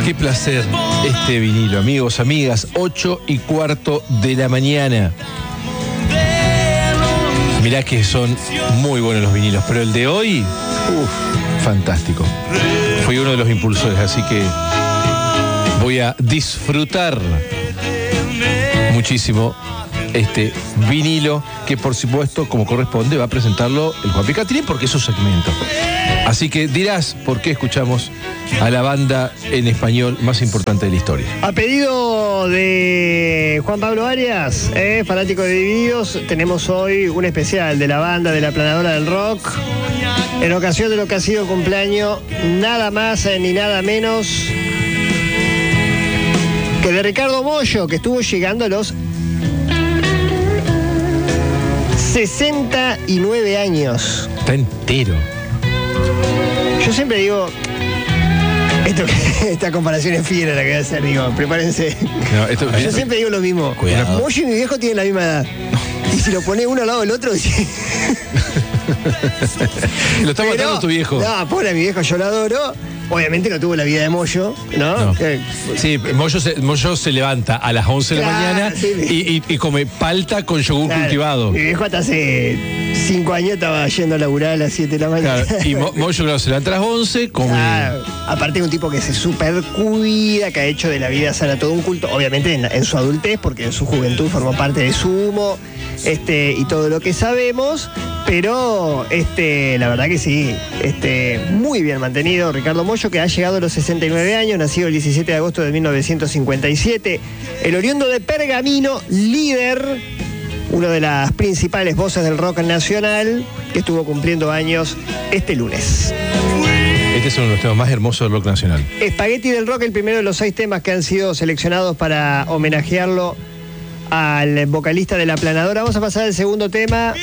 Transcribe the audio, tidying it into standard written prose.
Qué placer este vinilo, amigos, amigas, 8:15 de la mañana. Mirá que son muy buenos los vinilos, pero el de hoy, fantástico. Fui uno de los impulsores, así que voy a disfrutar muchísimo este vinilo, que por supuesto, como corresponde, va a presentarlo el Juan Picatini porque es su segmento. Así que dirás por qué escuchamos a la banda en español más importante de la historia. A pedido de Juan Pablo Arias, fanático de Divididos, tenemos hoy un especial de la banda de la Planadora del Rock, en ocasión de lo que ha sido cumpleaños, nada más ni nada menos que de Ricardo Mollo, que estuvo llegando a los 69 años. Está entero. Yo siempre digo, esta comparación es fiera la que voy a hacer, digo, prepárense. No, yo siempre digo lo mismo. Cuidado. Mollo y mi viejo tienen la misma edad. Y si lo pones uno al lado del otro, Lo está matando tu viejo. No, pobre mi viejo, yo lo adoro. Obviamente no tuvo la vida de Mollo, ¿no? Sí, Mollo se levanta a las 11 de la mañana y come palta con yogur cultivado. Mi viejo hasta hace 5 años estaba yendo a laburar a las 7 de la mañana. Claro, y Mollo se levanta a las 11, come... Aparte es un tipo que se super cuida, que ha hecho de la vida sana todo un culto, obviamente en su adultez, porque en su juventud formó parte de Sumo, y todo lo que sabemos, pero la verdad que sí, muy bien mantenido Ricardo Mollo, que ha llegado a los 69 años, nacido el 17 de agosto de 1957, el oriundo de Pergamino, líder, una de las principales voces del rock nacional, que estuvo cumpliendo años este lunes. Este es uno de los temas más hermosos del rock nacional. Espagueti del Rock, el primero de los 6 temas que han sido seleccionados para homenajearlo al vocalista de La Planadora. Vamos a pasar al segundo tema.